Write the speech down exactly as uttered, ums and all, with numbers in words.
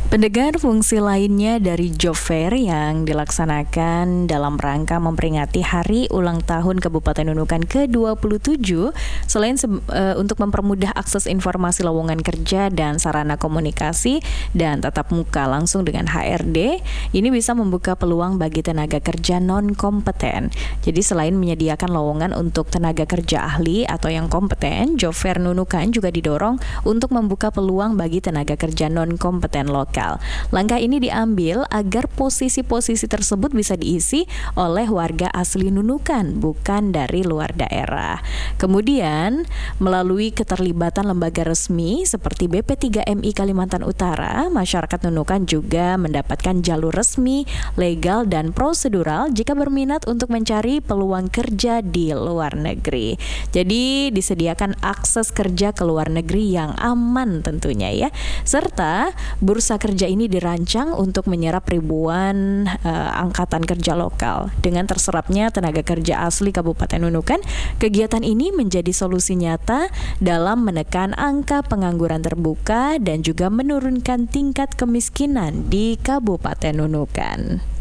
Pendengar, fungsi lainnya dari Job Fair yang dilaksanakan dalam rangka memperingati Hari Ulang Tahun Kabupaten Nunukan ke dua puluh tujuh, selain se- uh, untuk mempermudah akses informasi lowongan kerja dan sarana komunikasi dan tatap muka langsung dengan H R D, ini bisa membuka peluang bagi tenaga kerja non-kompeten. Jadi selain menyediakan lowongan untuk tenaga kerja ahli atau yang kompeten, Job Fair Nunukan juga didorong untuk membuka peluang bagi tenaga kerja non-kompeten lokal. Langkah ini diambil agar posisi-posisi tersebut bisa diisi oleh warga asli Nunukan, bukan dari luar daerah. Kemudian, melalui keterlibatan lembaga resmi seperti B P tiga M I Kalimantan Utara, masyarakat Nunukan juga mendapatkan jalur resmi, legal, dan prosedural jika berminat untuk mencari peluang kerja di luar negeri. Jadi, disediakan akses kerja ke luar negeri yang aman tentunya ya. Serta, bursa kerja ini dirancang untuk menyerap ribuan uh, angkatan kerja lokal. Dengan terserapnya tenaga kerja asli Kabupaten Nunukan, kegiatan ini menjadi solusi nyata dalam menekan angka pengangguran terbuka dan juga menurunkan tingkat kemiskinan di Kabupaten Nunukan.